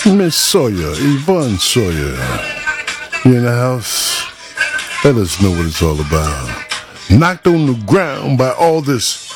Miss Sawyer, Yvonne Sawyer, you in the house? Let us know what it's all about. Knocked on the ground by all this